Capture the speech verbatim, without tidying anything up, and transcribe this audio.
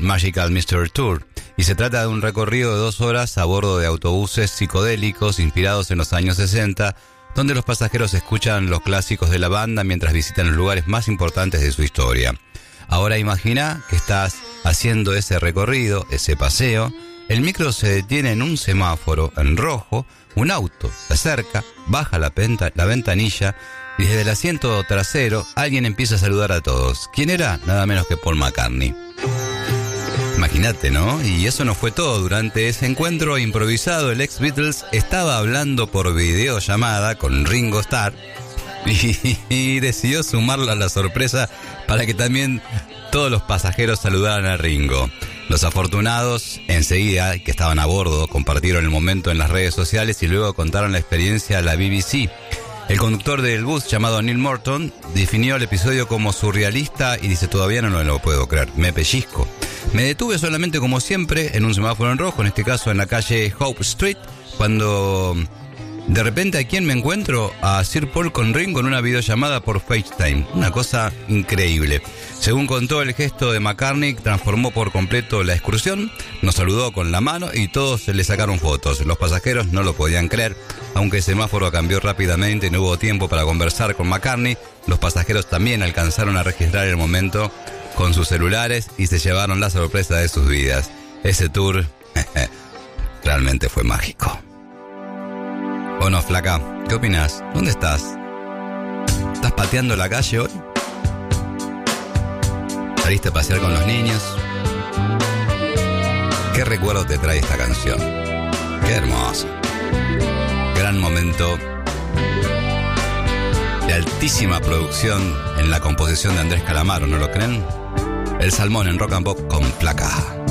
Magical mister Tour, y se trata de un recorrido de dos horas a bordo de autobuses psicodélicos inspirados en los años sesenta, donde los pasajeros escuchan los clásicos de la banda mientras visitan los lugares más importantes de su historia. Ahora imagina que estás haciendo ese recorrido, ese paseo, el micro se detiene en un semáforo en rojo, un auto se acerca, baja la, penta, la ventanilla y desde el asiento trasero alguien empieza a saludar a todos. ¿Quién era? Nada menos que Paul McCartney. Imagínate, ¿no? Y eso no fue todo. Durante ese encuentro improvisado, el ex Beatles estaba hablando por videollamada con Ringo Starr y, y decidió sumarlo a la sorpresa para que también todos los pasajeros saludaran a Ringo. Los afortunados, enseguida, que estaban a bordo, compartieron el momento en las redes sociales y luego contaron la experiencia a la B B C. El conductor del bus, llamado Neil Morton, definió el episodio como surrealista y dice: todavía no lo puedo creer, me pellizco. Me detuve solamente como siempre en un semáforo en rojo, en este caso en la calle Hope Street, cuando de repente ¿a quién me encuentro? A Sir Paul con Ringo en una videollamada por FaceTime. Una cosa increíble. Según contó, el gesto de McCartney transformó por completo la excursión, nos saludó con la mano y todos le sacaron fotos. Los pasajeros no lo podían creer, aunque el semáforo cambió rápidamente y no hubo tiempo para conversar con McCartney. Los pasajeros también alcanzaron a registrar el momento con sus celulares y se llevaron la sorpresa de sus vidas. Ese tour realmente fue mágico. ¿O no, flaca? ¿Qué opinas? ¿Dónde estás? ¿Estás pateando la calle hoy? ¿Saliste a pasear con los niños? ¿Qué recuerdo te trae esta canción? ¡Qué hermoso! Gran momento de altísima producción en la composición de Andrés Calamaro, ¿no lo creen? El Salmón en Rock and Pop con Flaca.